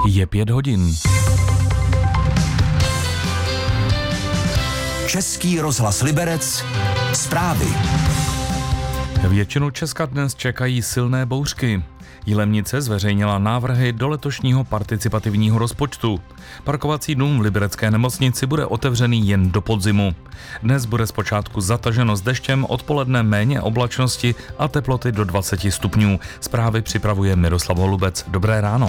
Je 5 hodin. Český rozhlas Liberec, zprávy. Většinu Česka dnes čekají silné bouřky. Jilemnice zveřejnila návrhy do letošního participativního rozpočtu. Parkovací dům v liberecké nemocnici bude otevřený jen do podzimu. Dnes bude zpočátku zataženo s deštěm, odpoledne méně oblačnosti a teploty do 20 stupňů. Zprávy připravuje Miroslav Holubec. Dobré ráno.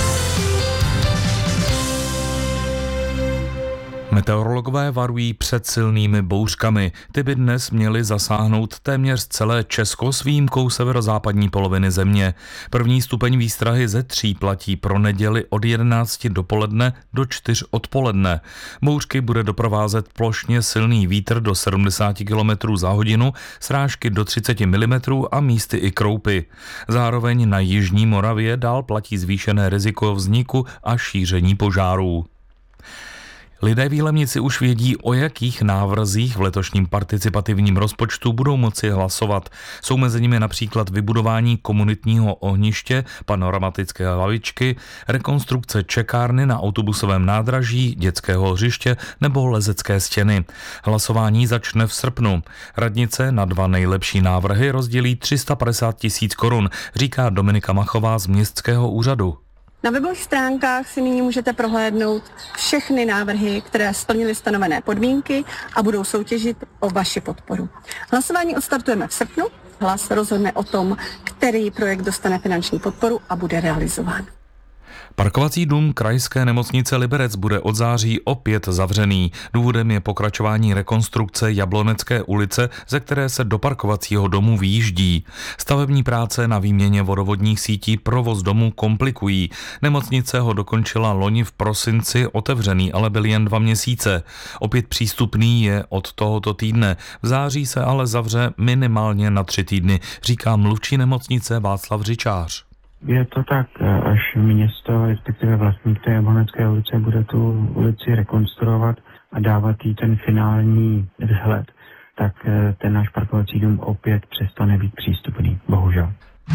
Meteorologové varují před silnými bouřkami. Ty by dnes měly zasáhnout téměř celé Česko s výjimkou severozápadní poloviny země. První stupeň výstrahy ze 3 platí pro neděli od 11 dopoledne do 4 odpoledne. Bouřky bude doprovázet plošně silný vítr do 70 km za hodinu, srážky do 30 mm a místy i kroupy. Zároveň na jižní Moravě dál platí zvýšené riziko vzniku a šíření požárů. Lidé v Jilemnici už vědí, o jakých návrzích v letošním participativním rozpočtu budou moci hlasovat. Jsou mezi nimi například vybudování komunitního ohniště, panoramatické lavičky, rekonstrukce čekárny na autobusovém nádraží, dětského hřiště nebo lezecké stěny. Hlasování začne v srpnu. Radnice na 2 nejlepší návrhy rozdělí 350 000 korun, říká Dominika Machová z městského úřadu. Na webových stránkách si nyní můžete prohlédnout všechny návrhy, které splnily stanovené podmínky a budou soutěžit o vaši podporu. Hlasování odstartujeme v srpnu. Hlas rozhodne o tom, který projekt dostane finanční podporu a bude realizován. Parkovací dům krajské nemocnice Liberec bude od září opět zavřený. Důvodem je pokračování rekonstrukce Jablonecké ulice, ze které se do parkovacího domu vyjíždí. Stavební práce na výměně vodovodních sítí provoz domu komplikují. Nemocnice ho dokončila loni v prosinci, otevřený ale byl jen 2 měsíce. Opět přístupný je od tohoto týdne. V září se ale zavře minimálně na 3 týdny, říká mluvčí nemocnice Václav Řičář. Je to tak, až město, respektive vlastník té Jablonecké ulice bude tu ulici rekonstruovat a dávat jí ten finální vzhled, tak ten náš parkovací dům opět přestane být přístupný, bohužel.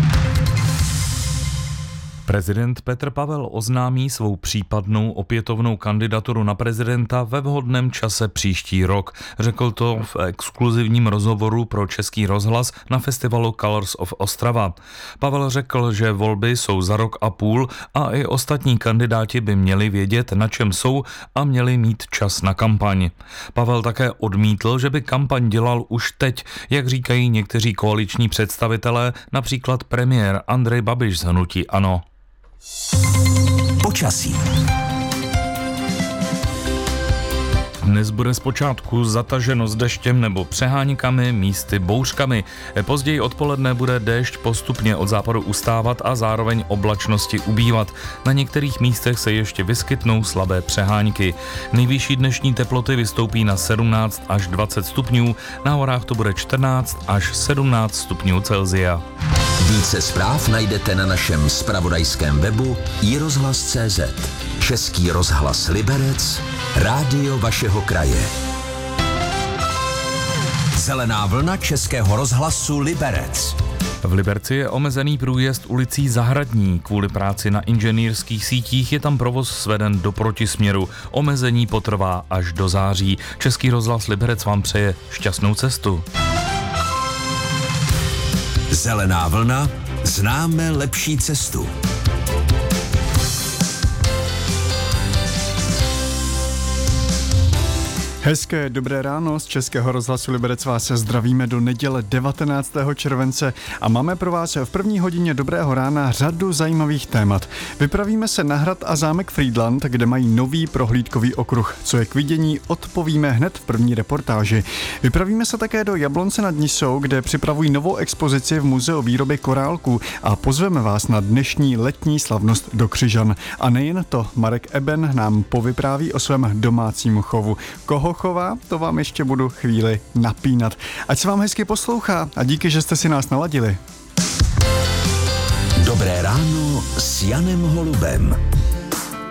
Prezident Petr Pavel oznámí svou případnou opětovnou kandidaturu na prezidenta ve vhodném čase příští rok. Řekl to v exkluzivním rozhovoru pro Český rozhlas na festivalu Colors of Ostrava. Pavel řekl, že volby jsou za rok a půl a i ostatní kandidáti by měli vědět, na čem jsou a měli mít čas na kampaň. Pavel také odmítl, že by kampaň dělal už teď, jak říkají někteří koaliční představitelé, například premiér Andrej Babiš z hnutí ANO. Počasí. Dnes bude zpočátku zataženo s deštěm nebo přeháňkami, místy bouřkami. Později odpoledne bude déšť postupně od západu ustávat a zároveň oblačnosti ubývat. Na některých místech se ještě vyskytnou slabé přeháňky. Nejvyšší dnešní teploty vystoupí na 17 až 20 stupňů, na horách to bude 14 až 17 stupňů Celsia. Více zpráv najdete na našem zpravodajském webu iRozhlas.cz. Český rozhlas Liberec, rádio vašeho kraje. Zelená vlna Českého rozhlasu Liberec. V Liberci je omezený průjezd ulicí Zahradní. Kvůli práci na inženýrských sítích je tam provoz sveden do protisměru. Omezení potrvá až do září. Český rozhlas Liberec vám přeje šťastnou cestu. Zelená vlna, známe lepší cestu. Hezké dobré ráno, z Českého rozhlasu Liberec vás zdravíme do neděle 19. července a máme pro vás v první hodině dobrého rána řadu zajímavých témat. Vypravíme se na hrad a zámek Frýdlant, kde mají nový prohlídkový okruh. Co je k vidění, odpovíme hned v první reportáži. Vypravíme se také do Jablonce nad Nisou, kde připravují novou expozici v muzeu výroby korálků a pozveme vás na dnešní letní slavnost do Křižan. A nejen to, Marek Eben nám povypráví o svém domácím chovu. Koho chová, to vám ještě budu chvíli napínat. Ať se vám hezky poslouchá a díky, že jste si nás naladili. Dobré ráno s Janem Holubem.